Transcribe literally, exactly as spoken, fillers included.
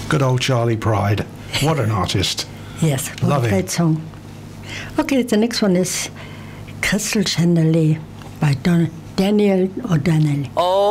Good old Charlie Pride. What an artist. Yes, what Love a him. great song. Okay, the next one is Crystal Chandelier by Don- Daniel O'Donnell. Oh.